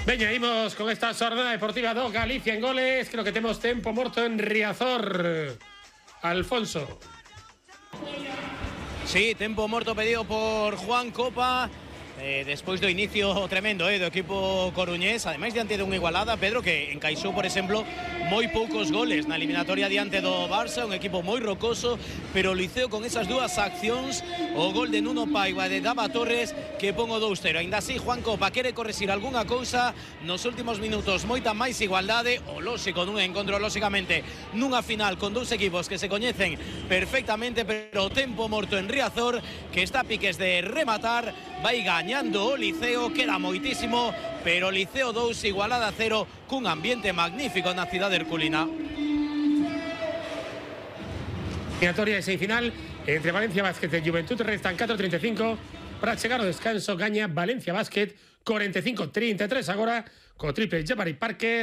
Veña, imos con esta xornada deportiva do Galicia en goles. Creo que temos tempo morto en Riazor. Alfonso. Sí, tempo morto pedido por Juan Copa. Despois do inicio tremendo do equipo coruñés, ademais diante dunha igualada, Pedro, que encaixou, por exemplo, moi poucos goles na eliminatoria diante do Barça, un equipo moi rocoso, pero o Liceo con esas dúas accións, o gol de Nuno Paiva e de Dava Torres, que pon o 2-0. Ainda así, Juan Copa quere correxir algunha cousa nos últimos minutos, moita máis igualdade, o lóxico nun encontro, lóxicamente, nunha final con dous equipos que se coñecen perfectamente, pero o tempo morto en Riazor, que está a piques de rematar, vai gañando o Liceo, queda moitísimo, pero Liceo 2, igualada 0, cun ambiente magnífico na cidade herculina. Eliminatoria de semifinal entre Valencia Basket e Juventud, restan 4:35 para chegar ao descanso. Gaña Valencia Basket 45-33 agora co triple Jabari Parker.